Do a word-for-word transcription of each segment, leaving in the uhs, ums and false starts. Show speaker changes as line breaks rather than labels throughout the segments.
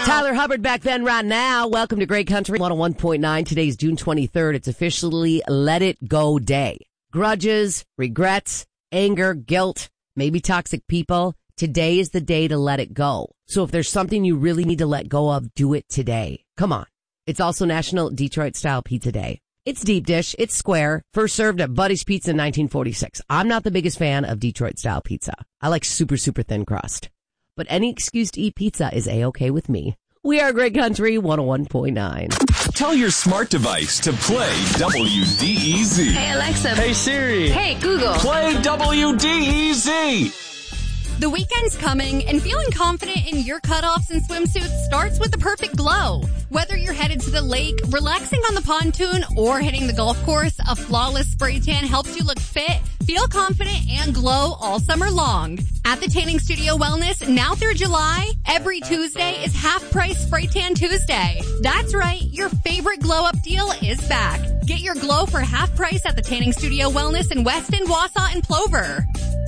Tyler Hubbard back then, right now. Welcome to Great Country one oh one point nine. Today's June twenty-third. It's officially Let It Go Day. Grudges, regrets, anger, guilt, maybe toxic people. Today is the day to let it go. So if there's something you really need to let go of, do it today. Come on. It's also National Detroit-Style Pizza Day. It's deep dish. It's square. First served at Buddy's Pizza in nineteen forty-six. I'm not the biggest fan of Detroit-style pizza. I like super, super thin crust. But any excuse to eat pizza is A-okay with me. We are Great Country one oh one point nine.
Tell your smart device to play W D E Z.
Hey, Alexa.
Hey, Siri.
Hey, Google.
Play W D E Z.
The weekend's coming, and feeling confident in your cutoffs and swimsuits starts with the perfect glow. Whether you're headed to the lake, relaxing on the pontoon, or hitting the golf course, a flawless spray tan helps you look fit, feel confident, and glow all summer long. At the Tanning Studio Wellness, now through July, every Tuesday is half-price Spray Tan Tuesday. That's right, your favorite glow-up deal is back. Get your glow for half price at the Tanning Studio Wellness in Weston, Wausau, and Plover.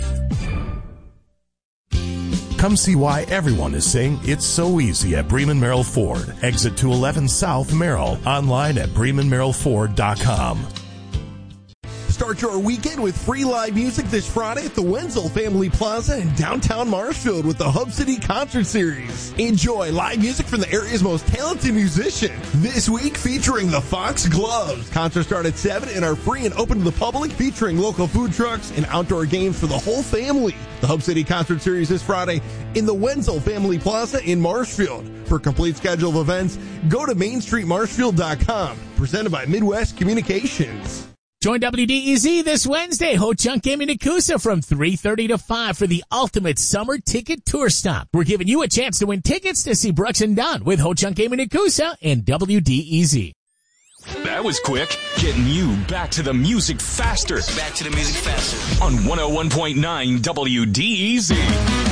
Come see why everyone is saying it's so easy at Bremen Merrill Ford. Exit two eleven South Merrill. Online at bremen merrill ford dot com.
Start your weekend with free live music this Friday at the Wenzel Family Plaza in downtown Marshfield with the Hub City Concert Series. Enjoy live music from the area's most talented musician. This week featuring the Fox Gloves. Concerts start at seven and are free and open to the public, featuring local food trucks and outdoor games for the whole family. The Hub City Concert Series this Friday in the Wenzel Family Plaza in Marshfield. For a complete schedule of events, go to main street marshfield dot com. Presented by Midwest Communications.
Join W D E Z this Wednesday, Ho Chunk Gaming Nakusa from three thirty to five for the ultimate summer ticket tour stop. We're giving you a chance to win tickets to see Brooks and Dunn with Ho Chunk Gaming Nakusa and W D E Z.
That was quick. Getting you back to the music faster.
Back to the music faster.
On one oh one point nine W D E Z.